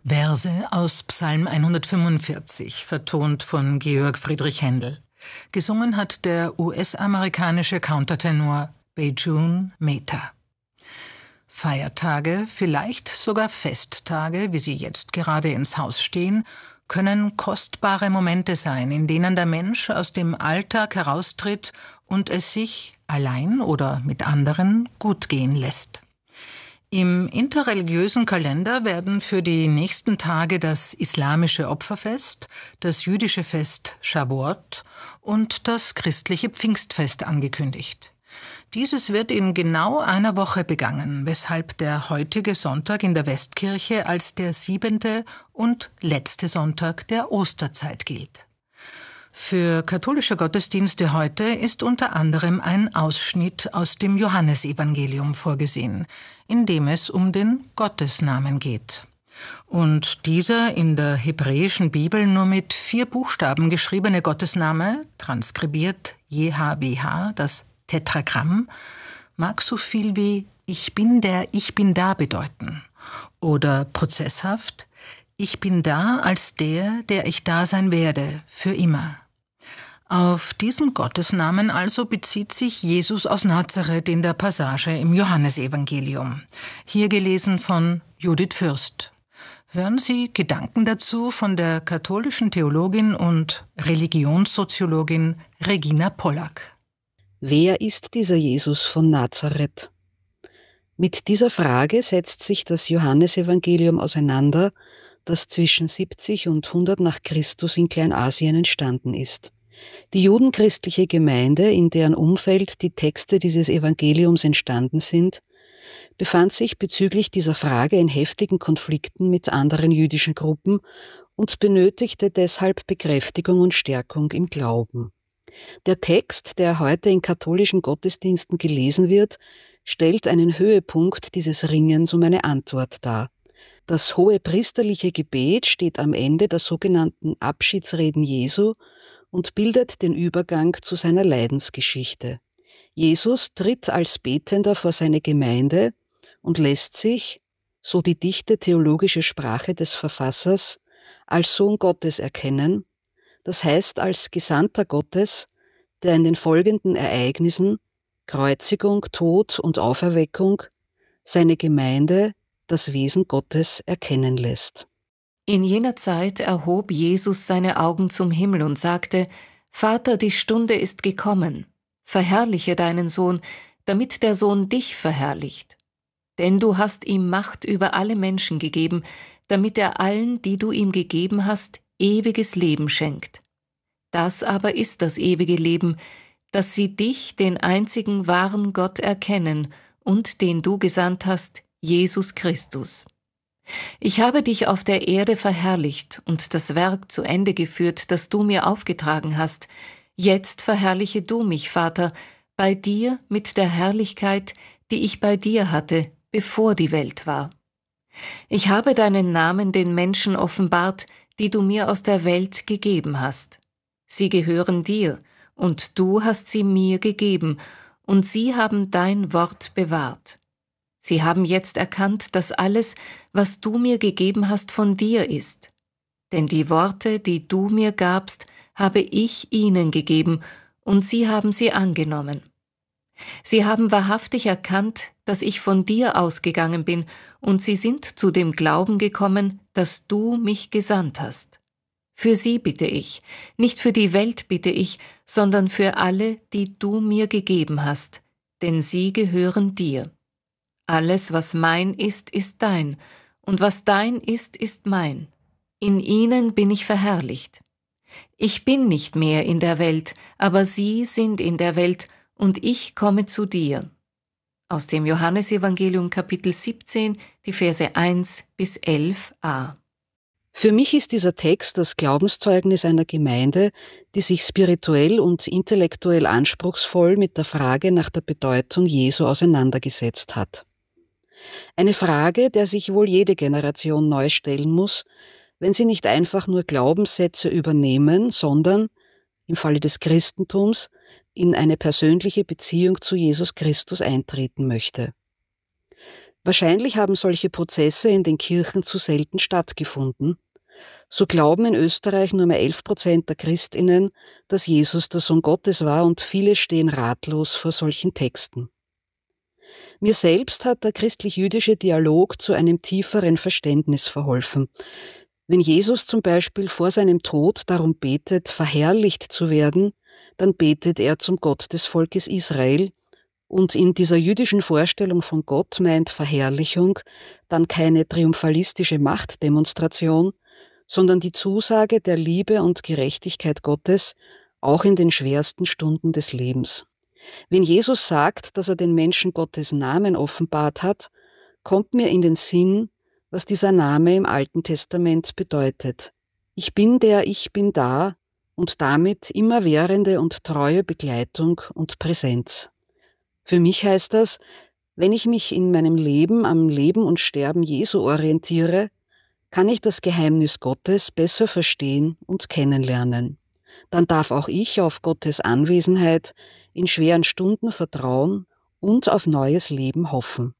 Verse aus Psalm 145, vertont von Georg Friedrich Händel. Gesungen hat der US-amerikanische Countertenor Bejune Mehta. Feiertage, vielleicht sogar Festtage, wie sie jetzt gerade ins Haus stehen, können kostbare Momente sein, in denen der Mensch aus dem Alltag heraustritt und es sich, allein oder mit anderen, gut gehen lässt. Im interreligiösen Kalender werden für die nächsten Tage das islamische Opferfest, das jüdische Fest Shavuot und das christliche Pfingstfest angekündigt. Dieses wird in genau einer Woche begangen, weshalb der heutige Sonntag in der Westkirche als der 7. und letzte Sonntag der Osterzeit gilt. Für katholische Gottesdienste heute ist unter anderem ein Ausschnitt aus dem Johannesevangelium vorgesehen, in dem es um den Gottesnamen geht. Und dieser in der hebräischen Bibel nur mit 4 Buchstaben geschriebene Gottesname, transkribiert JHWH, das Tetragramm, mag so viel wie Ich bin der Ich bin da bedeuten oder prozesshaft Ich bin da als der, der ich da sein werde, für immer. Auf diesen Gottesnamen also bezieht sich Jesus aus Nazareth in der Passage im Johannesevangelium, hier gelesen von Judith Fürst. Hören Sie Gedanken dazu von der katholischen Theologin und Religionssoziologin Regina Pollack. Wer ist dieser Jesus von Nazareth? Mit dieser Frage setzt sich das Johannesevangelium auseinander, das zwischen 70 und 100 nach Christus in Kleinasien entstanden ist. Die judenchristliche Gemeinde, in deren Umfeld die Texte dieses Evangeliums entstanden sind, befand sich bezüglich dieser Frage in heftigen Konflikten mit anderen jüdischen Gruppen und benötigte deshalb Bekräftigung und Stärkung im Glauben. Der Text, der heute in katholischen Gottesdiensten gelesen wird, stellt einen Höhepunkt dieses Ringens um eine Antwort dar. Das hohepriesterliche Gebet steht am Ende der sogenannten Abschiedsreden Jesu und bildet den Übergang zu seiner Leidensgeschichte. Jesus tritt als Betender vor seine Gemeinde und lässt sich, so die dichte theologische Sprache des Verfassers, als Sohn Gottes erkennen, das heißt als Gesandter Gottes, der in den folgenden Ereignissen, Kreuzigung, Tod und Auferweckung, seine Gemeinde, das Wesen Gottes erkennen lässt. In jener Zeit erhob Jesus seine Augen zum Himmel und sagte: Vater, die Stunde ist gekommen. Verherrliche deinen Sohn, damit der Sohn dich verherrlicht. Denn du hast ihm Macht über alle Menschen gegeben, damit er allen, die du ihm gegeben hast, ewiges Leben schenkt. Das aber ist das ewige Leben, dass sie dich, den einzigen wahren Gott, erkennen und den du gesandt hast, Jesus Christus. Ich habe dich auf der Erde verherrlicht und das Werk zu Ende geführt, das du mir aufgetragen hast. Jetzt verherrliche du mich, Vater, bei dir mit der Herrlichkeit, die ich bei dir hatte, bevor die Welt war. Ich habe deinen Namen den Menschen offenbart, die du mir aus der Welt gegeben hast. Sie gehören dir, und du hast sie mir gegeben, und sie haben dein Wort bewahrt. Sie haben jetzt erkannt, dass alles, was du mir gegeben hast, von dir ist. Denn die Worte, die du mir gabst, habe ich ihnen gegeben, und sie haben sie angenommen. Sie haben wahrhaftig erkannt, dass ich von dir ausgegangen bin, und sie sind zu dem Glauben gekommen, dass du mich gesandt hast. Für sie bitte ich, nicht für die Welt bitte ich, sondern für alle, die du mir gegeben hast, denn sie gehören dir. Alles, was mein ist, ist dein, und was dein ist mein. In ihnen bin ich verherrlicht. Ich bin nicht mehr in der Welt, aber sie sind in der Welt, und ich komme zu dir. Aus dem Johannesevangelium Kapitel 17, die Verse 1 bis 11a. Für mich ist dieser Text das Glaubenszeugnis einer Gemeinde, die sich spirituell und intellektuell anspruchsvoll mit der Frage nach der Bedeutung Jesu auseinandergesetzt hat. Eine Frage, der sich wohl jede Generation neu stellen muss, wenn sie nicht einfach nur Glaubenssätze übernehmen, sondern, im Falle des Christentums, in eine persönliche Beziehung zu Jesus Christus eintreten möchte. Wahrscheinlich haben solche Prozesse in den Kirchen zu selten stattgefunden. So glauben in Österreich nur mehr 11% der Christinnen, dass Jesus der Sohn Gottes war, und viele stehen ratlos vor solchen Texten. Mir selbst hat der christlich-jüdische Dialog zu einem tieferen Verständnis verholfen. Wenn Jesus zum Beispiel vor seinem Tod darum betet, verherrlicht zu werden, dann betet er zum Gott des Volkes Israel, und in dieser jüdischen Vorstellung von Gott meint Verherrlichung dann keine triumphalistische Machtdemonstration, sondern die Zusage der Liebe und Gerechtigkeit Gottes, auch in den schwersten Stunden des Lebens. Wenn Jesus sagt, dass er den Menschen Gottes Namen offenbart hat, kommt mir in den Sinn, was dieser Name im Alten Testament bedeutet. Ich bin der Ich Bin da und damit immerwährende und treue Begleitung und Präsenz. Für mich heißt das, wenn ich mich in meinem Leben am Leben und Sterben Jesu orientiere, kann ich das Geheimnis Gottes besser verstehen und kennenlernen. Dann darf auch ich auf Gottes Anwesenheit in schweren Stunden vertrauen und auf neues Leben hoffen.